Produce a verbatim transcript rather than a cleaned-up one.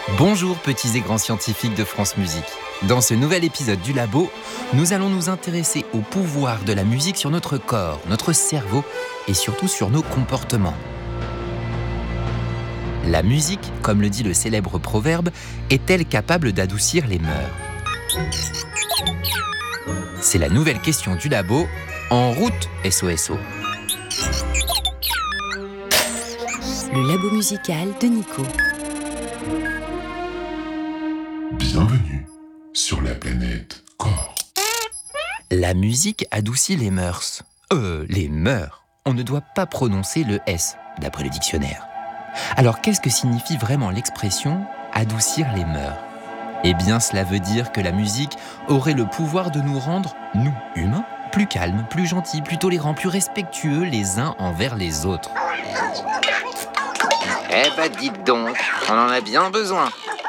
Bonjour petits et grands scientifiques de France Musique. Dans ce nouvel épisode du Labo, nous allons nous intéresser au pouvoir de la musique sur notre corps, notre cerveau et surtout sur nos comportements. La musique, comme le dit le célèbre proverbe, est-elle capable d'adoucir les mœurs ? C'est la nouvelle question du Labo. En route, S O S O. Le Labo musical de Nico. Bienvenue sur la planète Corps. La musique adoucit les mœurs. Euh, les mœurs. On ne doit pas prononcer le S, d'après le dictionnaire. Alors, qu'est-ce que signifie vraiment l'expression « adoucir les mœurs » ? Eh bien, cela veut dire que la musique aurait le pouvoir de nous rendre, nous, humains, plus calmes, plus gentils, plus tolérants, plus respectueux les uns envers les autres. Eh ben dites donc, on en a bien besoin.